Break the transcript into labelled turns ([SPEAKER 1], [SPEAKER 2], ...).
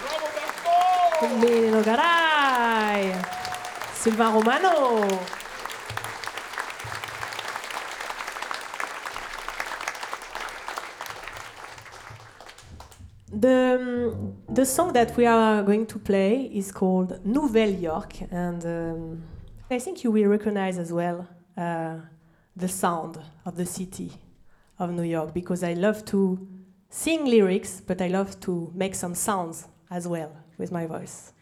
[SPEAKER 1] Bene, Garay. Sylvain Romano. The song that we are going to play is called Nouvelle York, and I think you will recognize as well the sound of the city of New York, because I love to sing lyrics, but I love to make some sounds as well with my voice.